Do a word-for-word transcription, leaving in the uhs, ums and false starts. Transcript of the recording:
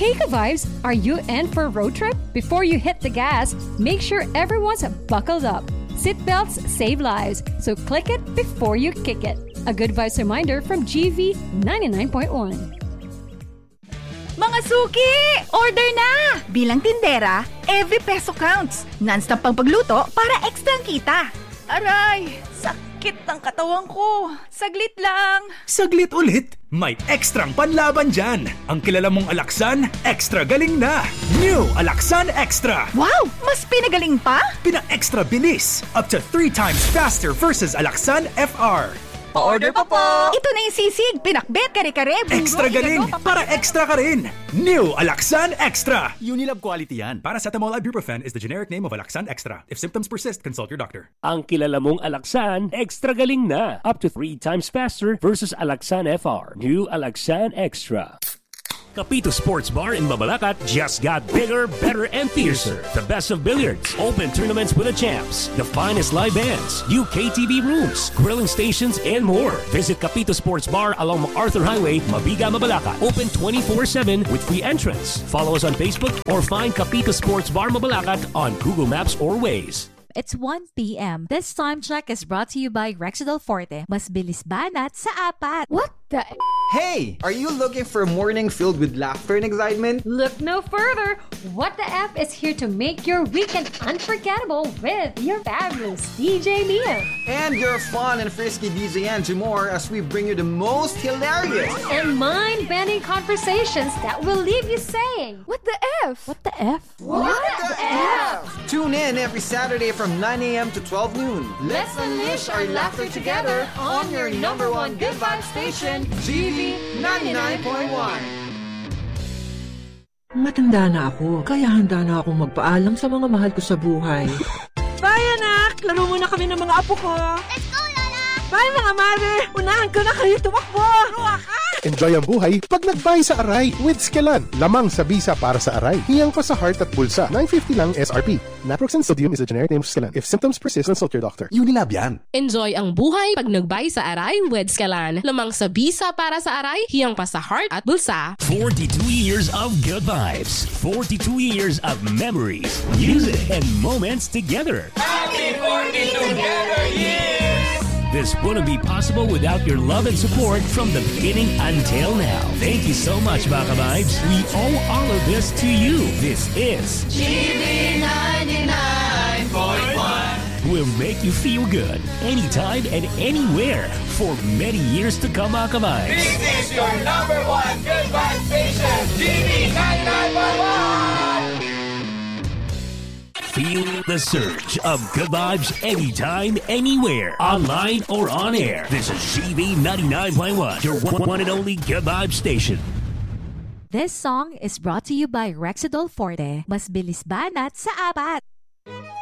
Hey ka-vibes, are you in for a road trip? Before you hit the gas, make sure everyone's buckled up. Seatbelts save lives, so click it before you kick it. A good vibes reminder from G V ninety-nine point one. Mga suki! Order na! Bilang tindera, every peso counts. Non-stop pang pagluto para extra kita. Aray! Sakit ng katawan ko. Saglit lang. Saglit ulit? May ekstrang panlaban dyan. Ang kilala mong Alaxan, extra galing na. New Alaxan Extra. Wow! Mas pinagaling pa? Pina-extra bilis. Up to three times faster versus Alaxan F R. Pa-order pa po! Ito na yung sisig, pinakbet, kare-kare, bungo, extra galing, igado, para extra ka rin! New Alaxan Extra! Unilab quality yan. Paracetamol ibuprofen is the generic name of Alaxan Extra. If symptoms persist, consult your doctor. Ang kilala mong Alaxan, extra galing na. Up to three times faster versus Alaxan F R. New Alaxan Extra. Capito Sports Bar in Mabalacat just got bigger, better, and fiercer. The best of billiards, open tournaments with the champs, the finest live bands, new K T V rooms, grilling stations, and more. Visit Capito Sports Bar along MacArthur Highway, Mabiga, Mabalacat. Open twenty-four seven with free entrance. Follow us on Facebook or find Capito Sports Bar Mabalacat on Google Maps or Waze. It's one p.m. This time check is brought to you by Rexidol Forte. Mas bilis banat sa apat. What the? Hey! Are you looking for a morning filled with laughter and excitement? Look no further. What the F is here to make your weekend unforgettable with your fabulous D J Mia. And your fun and frisky D J Angie Moore as we bring you the most hilarious and mind-bending conversations that will leave you saying, What the F? What the F? What, what the, the F? F? Tune in every Saturday from nine a.m. to twelve noon. Let's unleash our laughter together on your number one good vibe station, G V ninety-nine point one. Matanda na ako, kaya handa na akong magpaalam sa mga mahal ko sa buhay. Bye, anak! Laro muna kami ng mga apo ko. Let's go, Lola! Bye, mga mare! Unahan ko na kayo tumakbo! Ruwa ka! Enjoy ang buhay pag nagbay sa Aray with Skelan. Lamang sa bisa para sa Aray. Hiyang pa sa heart at bulsa. nine fifty lang S R P. Naproxen sodium is a generic name of Skelan. If symptoms persist, consult your doctor. Unilab yan. Enjoy ang buhay pag nagbay sa Aray with Skelan. Lamang sa bisa para sa Aray. Hiyang pa sa heart at bulsa. forty-two years of good vibes. forty-two years of memories, music, and moments together. Happy forty together years! This wouldn't be possible without your love and support from the beginning until now. Thank you so much, Baka Vibes. We owe all of this to you. This is G V ninety-nine point one. Will make you feel good anytime and anywhere for many years to come, Baka Vibes. This is your number one good vibe station, G V ninety-nine point one. Feel the surge of good vibes anytime, anywhere, online or on air. This is G V ninety-nine point one, your one and only good vibe station. This song is brought to you by Rexidol Forte. Mas bilis banat sa apat.